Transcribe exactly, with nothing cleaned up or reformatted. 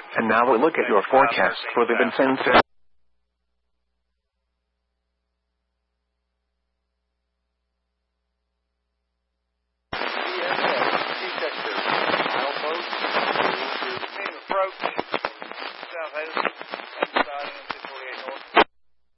And now we'll look at your forecast for the Vincennes.